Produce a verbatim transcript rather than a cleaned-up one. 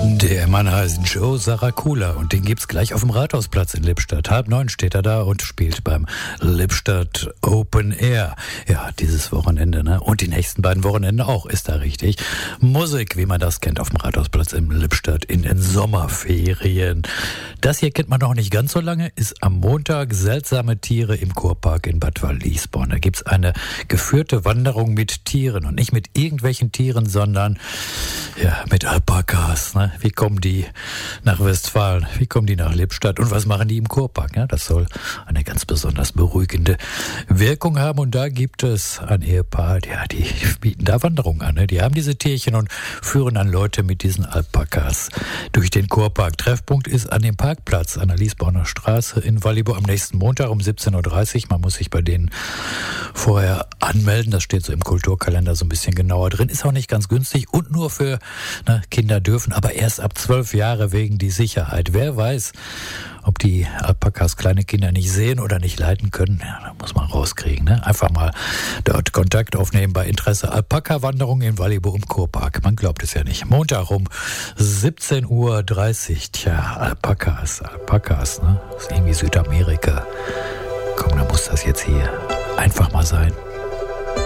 Der Mann heißt Joe Saracula und den gibt's gleich auf dem Rathausplatz in Lippstadt. Halb neun steht er da und spielt beim Lippstadt Open Air. Ja, dieses Wochenende, ne? Und die nächsten beiden Wochenende auch, ist da richtig. Musik, wie man das kennt, auf dem Rathausplatz in Lippstadt in den Sommerferien. Das hier kennt man noch nicht ganz so lange, ist am Montag Seltsame Tiere im Kurpark in Bad Waldliesborn. Da gibt's eine geführte Wanderung mit Tieren und nicht mit irgendwelchen Tieren, sondern ja, mit Alpakas, ne? Wie kommen die nach Westfalen? Wie kommen die nach Lippstadt? Und was machen die im Kurpark? Ja, das soll eine ganz besonders beruhigende Wirkung haben. Und da gibt es ein Ehepaar, ja, die bieten da Wanderungen an. Ne? Die haben diese Tierchen und führen dann Leute mit diesen Alpakas durch den Kurpark. Treffpunkt ist an dem Parkplatz an der Liesborner Straße in Wallibo am nächsten Montag um siebzehn Uhr dreißig. Man muss sich bei denen vorher anmelden. Das steht so im Kulturkalender so ein bisschen genauer drin. Ist auch nicht ganz günstig und nur für ne, Kinder dürfen, aber erst ab zwölf Jahre wegen die Sicherheit. Wer weiß, ob die Alpakas kleine Kinder nicht sehen oder nicht leiten können. Ja, da muss man rauskriegen. Ne? Einfach mal dort Kontakt aufnehmen bei Interesse. Alpaka-Wanderung in Wallibo im Kurpark. Man glaubt es ja nicht. Montag um siebzehn Uhr dreißig. Tja, Alpakas, Alpakas, ne? Das ist irgendwie Südamerika. Komm, da muss das jetzt hier einfach mal sein.